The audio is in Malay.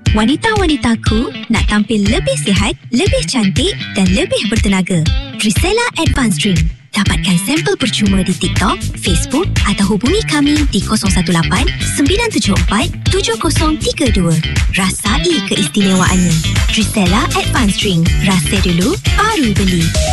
Wanita-wanitaku nak tampil lebih sihat, lebih cantik dan lebih bertenaga. Drisella Advanced Drink. Dapatkan sampel percuma di TikTok, Facebook atau hubungi kami di 018-974-7032. Rasai keistimewaannya. Drisella Advanced Drink. Rasa dulu, baru beli.